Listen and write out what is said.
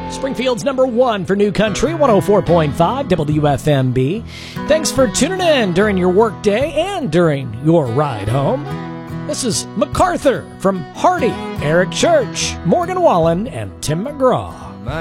Springfield's number one for New Country, 104.5 WFMB. Thanks for tuning in during your workday and during your ride home. This is MacArthur from Hardy, Eric Church, Morgan Wallen, and Tim McGraw.